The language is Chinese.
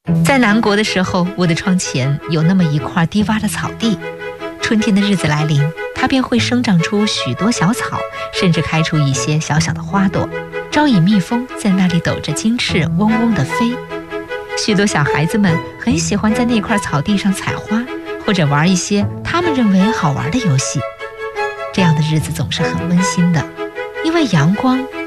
在南国的时候，我的窗前有那么一块低洼的草地，春天的日子来临，它便会生长出许多小草，甚至开出一些小小的花朵，招引蜜蜂在那里抖着金翅嗡嗡地飞。许多小孩子们很喜欢在那块草地上采花，或者玩一些他们认为好玩的游戏。这样的日子总是很温馨的，因为阳光